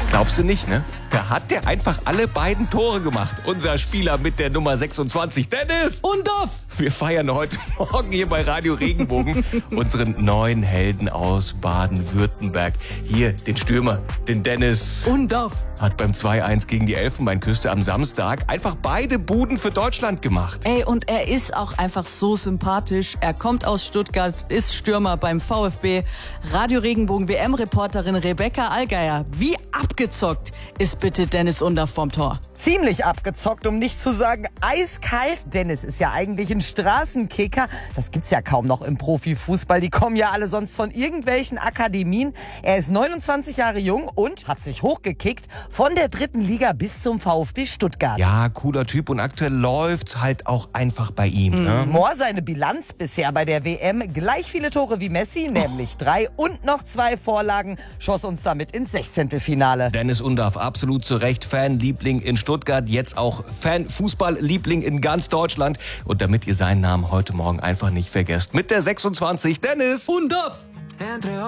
Glaubst du nicht, ne? Da hat der einfach alle beiden Tore gemacht. Unser Spieler mit der Nummer 26, Dennis. Undorf! Wir feiern heute Morgen hier bei Radio Regenbogen unseren neuen Helden aus Baden-Württemberg. Hier den Stürmer, den Dennis. Undorf! Hat beim 2-1 gegen die Elfenbeinküste am Samstag einfach beide Buden für Deutschland gemacht. Ey, und er ist auch einfach so sympathisch. Er kommt aus Stuttgart, ist Stürmer beim VfB. Radio Regenbogen WM-Reporterin Rebecca Allgeier. Wie abgezockt ist bitte Dennis Undorf vom Tor? Ziemlich abgezockt, um nicht zu sagen eiskalt. Dennis ist ja eigentlich ein Straßenkicker. Das gibt's ja kaum noch im Profifußball. Die kommen ja alle sonst von irgendwelchen Akademien. Er ist 29 Jahre jung und hat sich hochgekickt von der 3. Liga bis zum VfB Stuttgart. Ja, cooler Typ und aktuell läuft's halt auch einfach bei ihm. Ne? Mohr seine Bilanz bisher bei der WM gleich viele Tore wie Messi, nämlich 3 und noch 2 Vorlagen, schoss uns damit ins 16. Dennis Undorf, absolut zu Recht Fanliebling in Stuttgart, jetzt auch Fan-Fußball-Liebling in ganz Deutschland. Und damit ihr seinen Namen heute Morgen einfach nicht vergesst, mit der 26, Dennis Undorf!